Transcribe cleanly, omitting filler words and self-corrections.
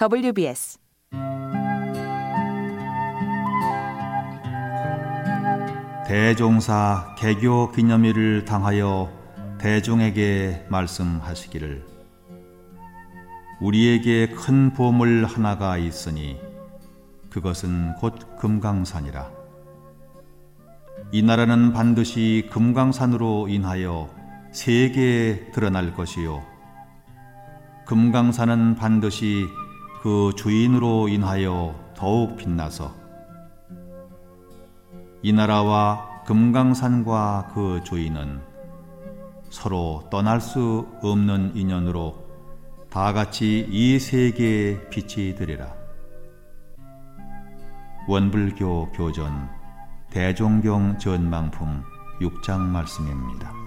WBS 대종사 개교 기념일을 당하여 대중에게 말씀하시기를 우리에게 큰 보물 하나가 있으니 그것은 곧 금강산이라. 이 나라는 반드시 금강산으로 인하여 세계에 드러날 것이요 금강산은 반드시 그 주인으로 인하여 더욱 빛나서 이 나라와 금강산과 그 주인은 서로 떠날 수 없는 인연으로 다같이 이 세계에 빛이 되리라. 원불교 교전 대종경 전망품 6장 말씀입니다.